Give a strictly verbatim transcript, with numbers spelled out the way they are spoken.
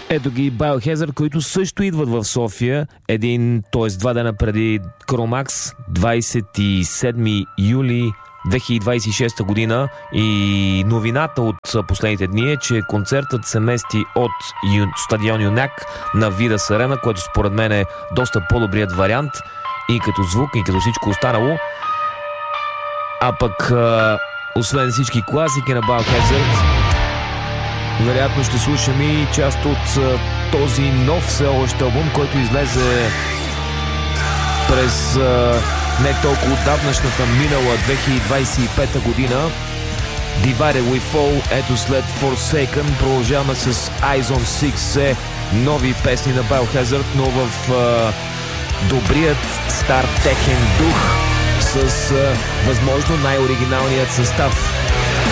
Ето ги Biohazard, които също идват в София един, т.е. два дена преди Кромакс, двадесет и седми юли две хиляди двадесет и шеста година, и новината от последните дни е, че концертът се мести от ю... стадион Юнак на Видас Арена, което според мен е доста по-добрият вариант и като звук, и като всичко останало. А пък а, освен всички класики на Biohazard, вероятно ще слушаме и част от а, този нов все още албум, който излезе през а, не толкова отдавнашната минала две хиляди двадесет и пета година. Divided We Fall. Ето след Forsaken продължаваме с Eyes on Six, нови песни на Biohazard, но в а, добрият стар техен дух, с а, възможно най-оригиналният състав.